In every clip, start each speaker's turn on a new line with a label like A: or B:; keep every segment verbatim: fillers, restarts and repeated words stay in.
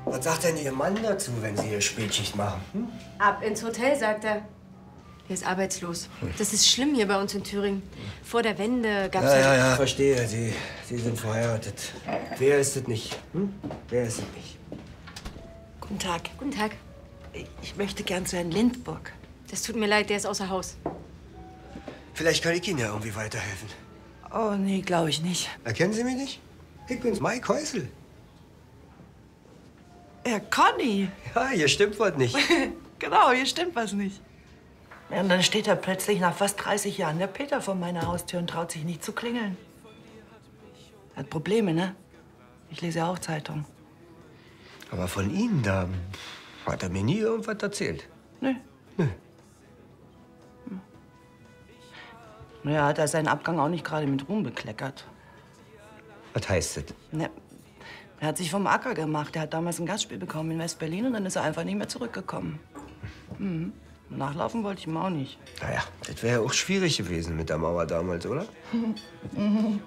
A: Was sagt denn Ihr Mann dazu, wenn Sie hier Spätschicht machen? Hm?
B: Ab ins Hotel, sagt er. Er ist arbeitslos. Das ist schlimm hier bei uns in Thüringen. Vor der Wende gab's
A: Ja, ja, ja, verstehe. Sie, Sie sind verheiratet. Wer ist es nicht? Hm? Wer ist es nicht?
C: Guten Tag.
B: Guten Tag.
C: Ich möchte gern zu Herrn Lindburg.
B: Das tut mir leid, der ist außer Haus.
A: Vielleicht kann ich Ihnen ja irgendwie weiterhelfen.
C: Oh, nee, glaube ich nicht.
A: Erkennen Sie mich nicht? Ich bin's, Mike Häusl.
C: Herr Conny.
A: Ja, hier stimmt was nicht.
C: Genau, hier stimmt was nicht. Ja, und dann steht da plötzlich nach fast dreißig Jahren der Peter vor meiner Haustür und traut sich nicht zu klingeln. Hat Probleme, ne? Ich lese ja auch Zeitung.
A: Aber von Ihnen, da hat er mir nie irgendwas erzählt.
C: Nö.
A: Nö.
C: Hm. Naja, hat er seinen Abgang auch nicht gerade mit Ruhm bekleckert.
A: Was heißt das?
C: Ne, er hat sich vom Acker gemacht. Er hat damals ein Gastspiel bekommen in West-Berlin und dann ist er einfach nicht mehr zurückgekommen. Mhm. Nachlaufen wollte ich ihm auch nicht.
A: Naja, das wäre ja auch schwierig gewesen mit der Mauer damals, oder?
C: Mhm.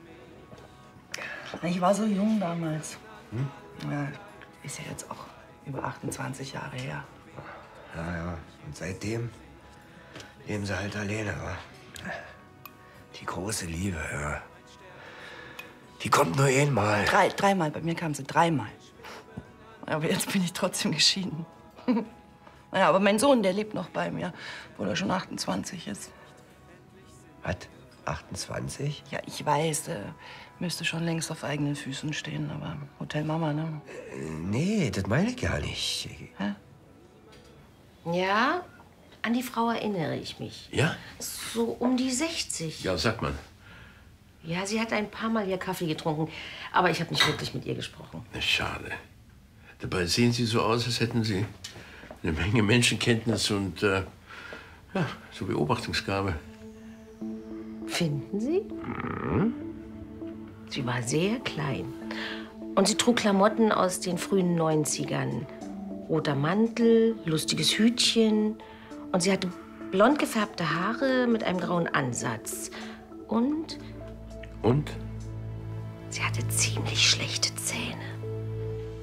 C: Ich war so jung damals.
A: Hm?
C: Ja, ist ja jetzt auch über achtundzwanzig Jahre her.
A: Ja, ja. Und seitdem leben sie halt alleine, wa? Die große Liebe, ja. Die kommt nur einmal.
C: Drei, dreimal, bei mir kam sie dreimal. Aber jetzt bin ich trotzdem geschieden. Naja, aber mein Sohn, der lebt noch bei mir, obwohl er schon achtundzwanzig ist.
A: Was? achtundzwanzig?
C: Ja, ich weiß, der müsste schon längst auf eigenen Füßen stehen, aber Hotel Mama, ne?
A: Äh, nee, das meine ich gar nicht.
C: Hä?
D: Ja, an die Frau erinnere ich mich.
E: Ja?
D: So um die sechzig.
E: Ja, sagt man.
D: Ja, sie hat ein paar Mal ihr Kaffee getrunken, aber ich habe nicht wirklich mit ihr gesprochen.
E: Na, schade. Dabei sehen Sie so aus, als hätten Sie eine Menge Menschenkenntnis und äh, ja, so Beobachtungsgabe.
D: Finden Sie? Mhm. Sie war sehr klein. Und sie trug Klamotten aus den frühen neunzigern. Roter Mantel, lustiges Hütchen. Und sie hatte blond gefärbte Haare mit einem grauen Ansatz. Und?
E: Und?
D: Sie hatte ziemlich schlechte Zähne.